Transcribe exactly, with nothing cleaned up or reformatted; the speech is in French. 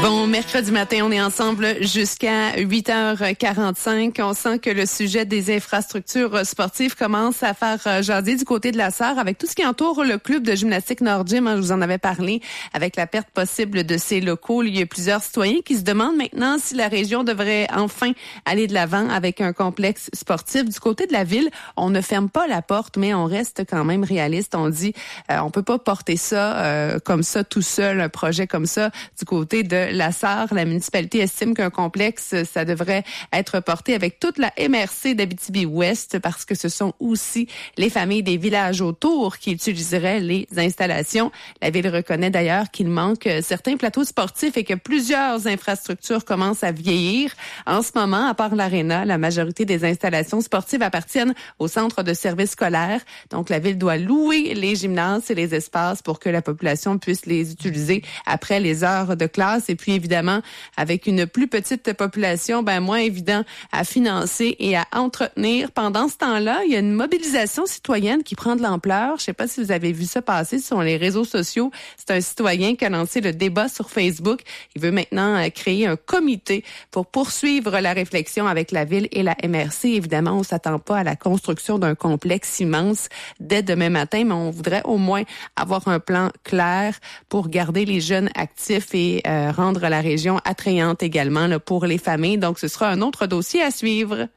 Bon, mercredi matin, on est ensemble jusqu'à huit heures quarante-cinq. On sent que le sujet des infrastructures sportives commence à faire jaser du côté de la Sarre avec tout ce qui entoure le club de gymnastique Nord-Gym. Je vous en avais parlé avec la perte possible de ses locaux. Il y a plusieurs citoyens qui se demandent maintenant si la région devrait enfin aller de l'avant avec un complexe sportif. Du côté de la ville, on ne ferme pas la porte, mais on reste quand même réaliste. On dit, euh, on peut pas porter ça euh, comme ça tout seul, un projet comme ça du côté de la Sarre. La municipalité estime qu'un complexe, ça devrait être porté avec toute la M R C d'Abitibi-Ouest parce que ce sont aussi les familles des villages autour qui utiliseraient les installations. La ville reconnaît d'ailleurs qu'il manque certains plateaux sportifs et que plusieurs infrastructures commencent à vieillir. En ce moment, à part l'aréna, la majorité des installations sportives appartiennent au centre de services scolaires. Donc, la ville doit louer les gymnases et les espaces pour que la population puisse les utiliser après les heures de classe. Et puis, évidemment, avec une plus petite population, ben moins évident à financer et à entretenir. Pendant ce temps-là, il y a une mobilisation citoyenne qui prend de l'ampleur. Je ne sais pas si vous avez vu ça passer sur les réseaux sociaux. C'est un citoyen qui a lancé le débat sur Facebook. Il veut maintenant créer un comité pour poursuivre la réflexion avec la ville et la M R C. Évidemment, on ne s'attend pas à la construction d'un complexe immense dès demain matin, mais on voudrait au moins avoir un plan clair pour garder les jeunes actifs et euh, rendre la région attrayante également là, pour les familles. Donc, ce sera un autre dossier à suivre.